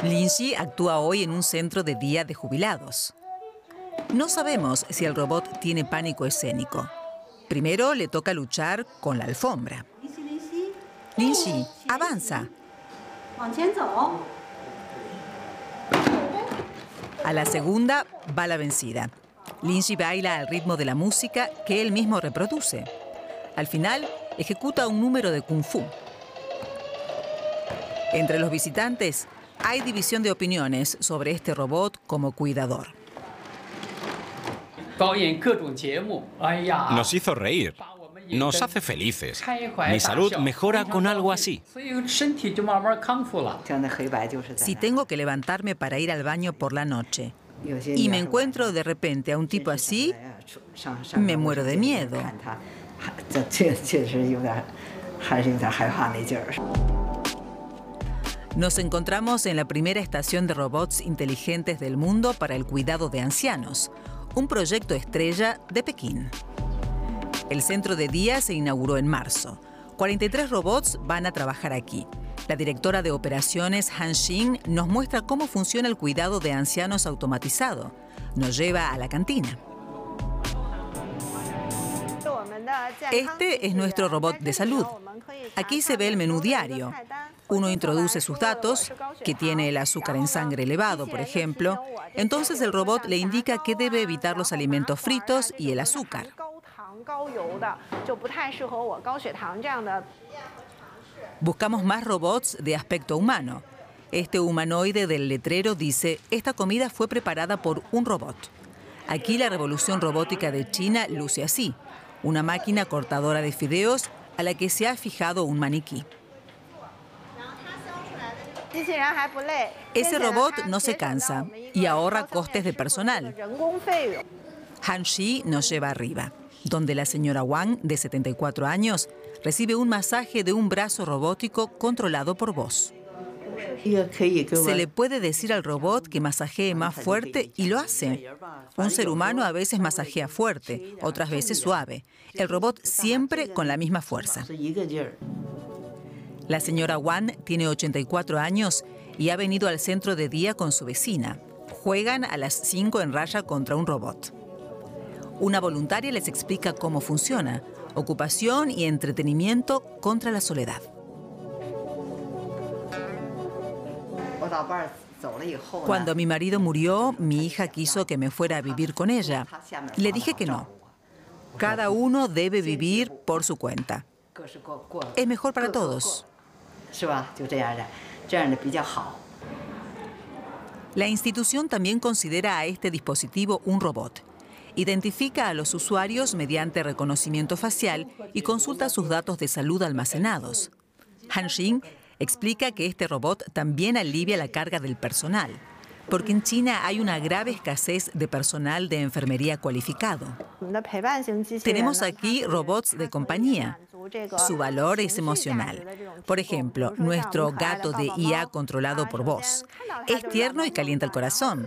Linji actúa hoy en un centro de día de jubilados. No sabemos si el robot tiene pánico escénico. Primero le toca luchar con la alfombra. Linji, avanza. A la segunda va la vencida. Linji baila al ritmo de la música que él mismo reproduce. Al final, ejecuta un número de kung fu. Entre los visitantes, hay división de opiniones sobre este robot como cuidador. Nos hizo reír. Nos hace felices. Mi salud mejora con algo así. Si tengo que levantarme para ir al baño por la noche y me encuentro de repente a un tipo así, me muero de miedo. Nos encontramos en la primera estación de robots inteligentes del mundo para el cuidado de ancianos, un proyecto estrella de Pekín. El centro de día se inauguró en marzo. 43 robots van a trabajar aquí. La directora de operaciones, Han Xin, nos muestra cómo funciona el cuidado de ancianos automatizado. Nos lleva a la cantina. Este es nuestro robot de salud. Aquí se ve el menú diario. Uno introduce sus datos, que tiene el azúcar en sangre elevado, por ejemplo. Entonces el robot le indica que debe evitar los alimentos fritos y el azúcar. Buscamos más robots de aspecto humano. Este humanoide del letrero dice: esta comida fue preparada por un robot. Aquí la revolución robótica de China luce así: una máquina cortadora de fideos a la que se ha fijado un maniquí. Ese robot no se cansa y ahorra costes de personal. Han Shi nos lleva arriba, donde la señora Wang, de 74 años, recibe un masaje de un brazo robótico controlado por voz. Se le puede decir al robot que masajee más fuerte y lo hace. Un ser humano a veces masajea fuerte, otras veces suave. El robot siempre con la misma fuerza. La señora Wang tiene 84 años y ha venido al centro de día con su vecina. Juegan a las 5 en raya contra un robot. Una voluntaria les explica cómo funciona: ocupación y entretenimiento contra la soledad. Cuando mi marido murió, mi hija quiso que me fuera a vivir con ella. Le dije que no. Cada uno debe vivir por su cuenta. Es mejor para todos. La institución también considera a este dispositivo un robot. Identifica a los usuarios mediante reconocimiento facial y consulta sus datos de salud almacenados. Han Xin explica que este robot también alivia la carga del personal, porque en China hay una grave escasez de personal de enfermería cualificado. Tenemos aquí robots de compañía. Su valor es emocional. Por ejemplo, nuestro gato de IA controlado por voz. Es tierno y calienta el corazón.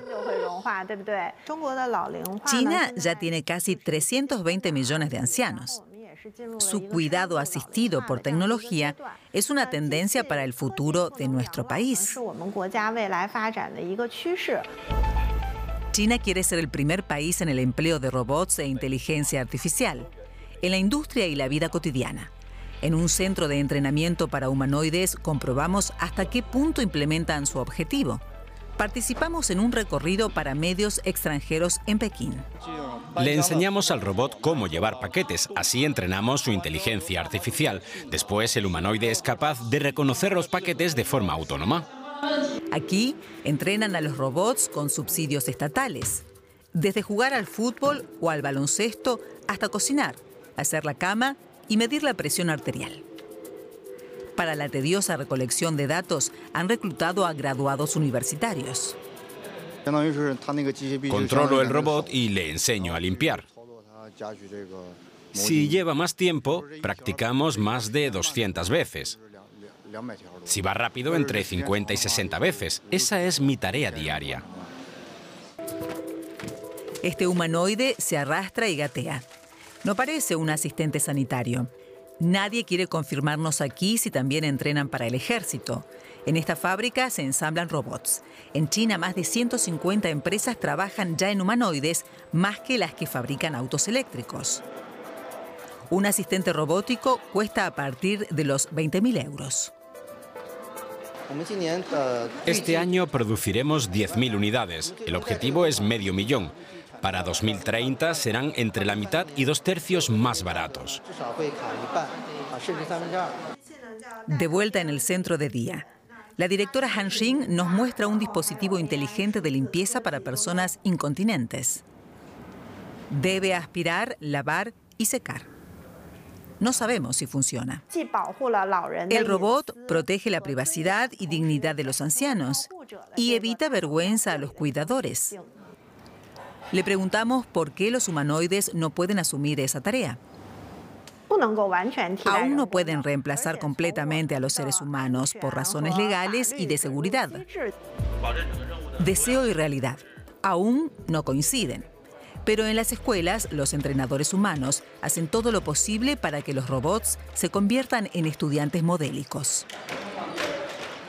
China ya tiene casi 320 millones de ancianos. Su cuidado asistido por tecnología es una tendencia para el futuro de nuestro país. China quiere ser el primer país en el empleo de robots e inteligencia artificial, en la industria y la vida cotidiana. En un centro de entrenamiento para humanoides comprobamos hasta qué punto implementan su objetivo. Participamos en un recorrido para medios extranjeros en Pekín. Le enseñamos al robot cómo llevar paquetes, así entrenamos su inteligencia artificial. Después, el humanoide es capaz de reconocer los paquetes de forma autónoma. Aquí entrenan a los robots con subsidios estatales. Desde jugar al fútbol o al baloncesto hasta cocinar, hacer la cama y medir la presión arterial. Para la tediosa recolección de datos, han reclutado a graduados universitarios. Controlo el robot y le enseño a limpiar. Si lleva más tiempo, practicamos más de 200 veces. Si va rápido, entre 50 y 60 veces. Esa es mi tarea diaria. Este humanoide se arrastra y gatea. No parece un asistente sanitario. Nadie quiere confirmarnos aquí si también entrenan para el ejército. En esta fábrica se ensamblan robots. En China, más de 150 empresas trabajan ya en humanoides, más que las que fabrican autos eléctricos. Un asistente robótico cuesta a partir de los 20.000 euros. Este año produciremos 10.000 unidades. El objetivo es 500.000. Para 2030 serán entre la mitad y 2/3 más baratos. De vuelta en el centro de día, la directora Han Xing nos muestra un dispositivo inteligente de limpieza para personas incontinentes. Debe aspirar, lavar y secar. No sabemos si funciona. El robot protege la privacidad y dignidad de los ancianos y evita vergüenza a los cuidadores. Le preguntamos por qué los humanoides no pueden asumir esa tarea. Aún no pueden reemplazar completamente a los seres humanos por razones legales y de seguridad. Deseo y realidad aún no coinciden. Pero en las escuelas, los entrenadores humanos hacen todo lo posible para que los robots se conviertan en estudiantes modélicos.